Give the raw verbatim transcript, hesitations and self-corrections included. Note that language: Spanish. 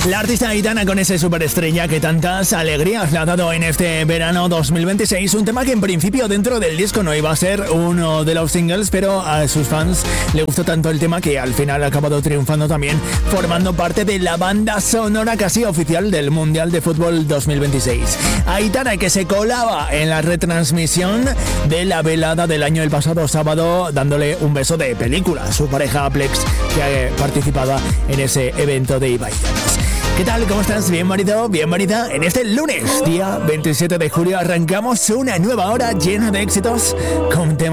La artista Aitana con ese superestrella que tantas alegrías le ha dado en este verano dos mil veintiséis. Un tema que en principio dentro del disco no iba a ser uno de los singles, pero a sus fans le gustó tanto el tema que al final ha acabado triunfando también, formando parte de la banda sonora casi oficial del Mundial de Fútbol dos mil veintiséis. Aitana, que se colaba en la retransmisión de la velada del año el pasado sábado, dándole un beso de película a su pareja Plex, que participaba en ese evento de Ibai Llanos. ¿Qué tal? ¿Cómo estás? Bienvenido, bienvenida. En este lunes, día veintisiete de julio, arrancamos una nueva hora llena de éxitos con temas